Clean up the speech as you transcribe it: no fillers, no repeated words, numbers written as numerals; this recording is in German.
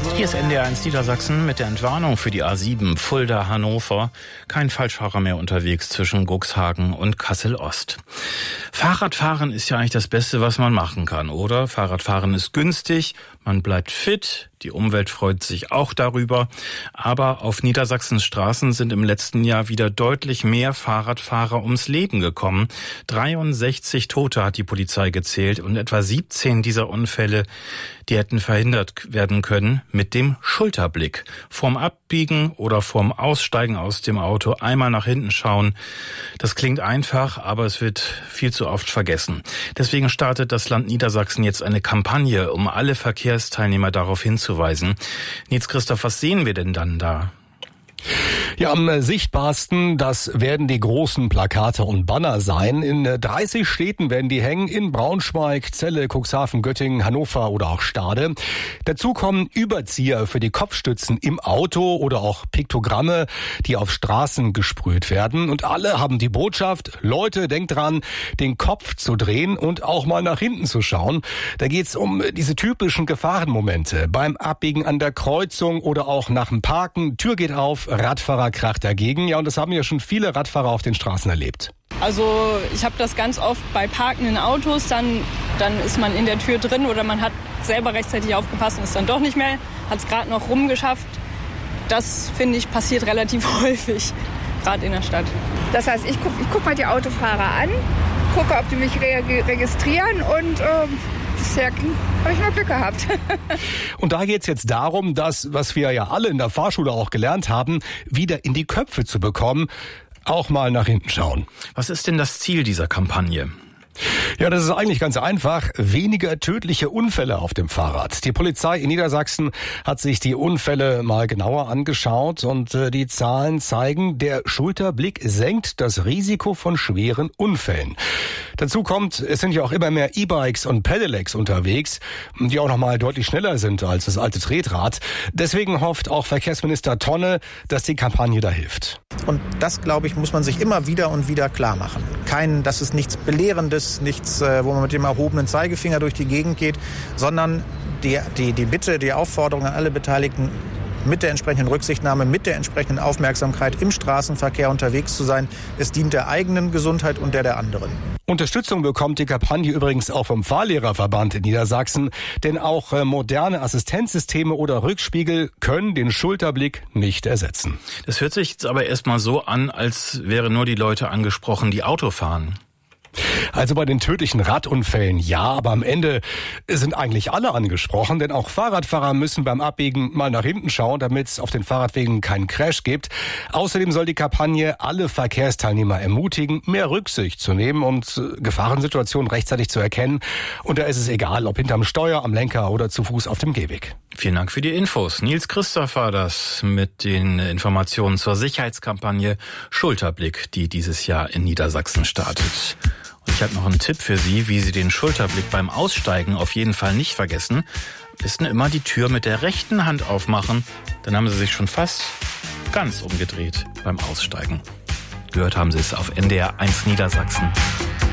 Hier ist NDR1 Niedersachsen mit der Entwarnung für die A7 Fulda-Hannover. Kein Falschfahrer mehr unterwegs zwischen Cuxhaven und Kassel-Ost. Fahrradfahren ist ja eigentlich das Beste, was man machen kann, oder? Fahrradfahren ist günstig, man bleibt fit, die Umwelt freut sich auch darüber. Aber auf Niedersachsens Straßen sind im letzten Jahr wieder deutlich mehr Fahrradfahrer ums Leben gekommen. 63 Tote hat die Polizei gezählt und etwa 17 dieser Unfälle, die hätten verhindert werden können mit dem Schulterblick. Vorm Abbiegen oder vorm Aussteigen aus dem Auto einmal nach hinten schauen. Das klingt einfach, aber es wird viel zu oft vergessen. Deswegen startet das Land Niedersachsen jetzt eine Kampagne, um alle Verkehrsteilnehmer darauf hinzuweisen. Nils Christoph, was sehen wir denn dann da? Ja, am sichtbarsten, das werden die großen Plakate und Banner sein. In 30 Städten werden die hängen, in Braunschweig, Celle, Cuxhaven, Göttingen, Hannover oder auch Stade. Dazu kommen Überzieher für die Kopfstützen im Auto oder auch Piktogramme, die auf Straßen gesprüht werden. Und alle haben die Botschaft: Leute, denkt dran, den Kopf zu drehen und auch mal nach hinten zu schauen. Da geht's um diese typischen Gefahrenmomente beim Abbiegen an der Kreuzung oder auch nach dem Parken. Tür geht auf, Radfahrer kracht dagegen. Ja, und das haben ja schon viele Radfahrer auf den Straßen erlebt. Also ich habe das ganz oft bei parkenden Autos, dann ist man in der Tür drin oder man hat selber rechtzeitig aufgepasst und ist dann doch nicht mehr, hat es gerade noch rumgeschafft. Das, finde ich, passiert relativ häufig, gerade in der Stadt. Das heißt, ich guck mal die Autofahrer an, gucke, ob die mich registrieren und bisher habe ich mal Glück gehabt. Und da geht es jetzt darum, das, was wir ja alle in der Fahrschule auch gelernt haben, wieder in die Köpfe zu bekommen. Auch mal nach hinten schauen. Was ist denn das Ziel dieser Kampagne? Ja, das ist eigentlich ganz einfach. Weniger tödliche Unfälle auf dem Fahrrad. Die Polizei in Niedersachsen hat sich die Unfälle mal genauer angeschaut und die Zahlen zeigen, der Schulterblick senkt das Risiko von schweren Unfällen. Dazu kommt, es sind ja auch immer mehr E-Bikes und Pedelecs unterwegs, die auch noch mal deutlich schneller sind als das alte Tretrad. Deswegen hofft auch Verkehrsminister Tonne, dass die Kampagne da hilft. Und das, glaube ich, muss man sich immer wieder und wieder klar machen. Das ist nichts Belehrendes, nichts, wo man mit dem erhobenen Zeigefinger durch die Gegend geht, sondern die Bitte, die Aufforderung an alle Beteiligten, mit der entsprechenden Rücksichtnahme, mit der entsprechenden Aufmerksamkeit im Straßenverkehr unterwegs zu sein. Es dient der eigenen Gesundheit und der anderen. Unterstützung bekommt die Kampagne übrigens auch vom Fahrlehrerverband in Niedersachsen, denn auch moderne Assistenzsysteme oder Rückspiegel können den Schulterblick nicht ersetzen. Das hört sich jetzt aber erstmal so an, als wären nur die Leute angesprochen, die Auto fahren. Also bei den tödlichen Radunfällen ja, aber am Ende sind eigentlich alle angesprochen, denn auch Fahrradfahrer müssen beim Abbiegen mal nach hinten schauen, damit es auf den Fahrradwegen keinen Crash gibt. Außerdem soll die Kampagne alle Verkehrsteilnehmer ermutigen, mehr Rücksicht zu nehmen und Gefahrensituationen rechtzeitig zu erkennen. Und da ist es egal, ob hinterm Steuer, am Lenker oder zu Fuß auf dem Gehweg. Vielen Dank für die Infos. Nils Christoph war das mit den Informationen zur Sicherheitskampagne Schulterblick, die dieses Jahr in Niedersachsen startet. Und ich habe noch einen Tipp für Sie, wie Sie den Schulterblick beim Aussteigen auf jeden Fall nicht vergessen. Am besten immer die Tür mit der rechten Hand aufmachen. Dann haben Sie sich schon fast ganz umgedreht beim Aussteigen. Gehört haben Sie es auf NDR1 Niedersachsen.